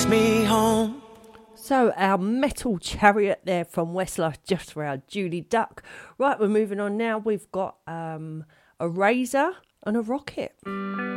me home. So our Metal Chariot there from Westlife, just for our Julie Duck. Right, we're moving on now. We've got a Razor and a Rocket.